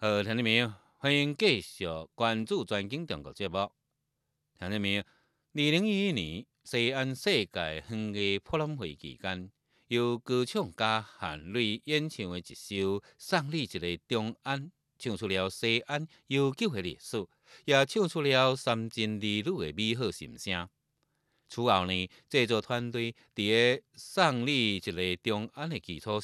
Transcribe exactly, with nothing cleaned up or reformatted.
好，听众朋友，欢迎继续关注《专经中国》节目。听众朋友，二零一一年西安世界园艺博览会期间，由歌唱家韩蕊演唱的一首《送你一个中安》，唱出了西安悠久的历史，也唱出了三晋儿女的美好心声。此后呢，制作团队伫个送你一个中安的基础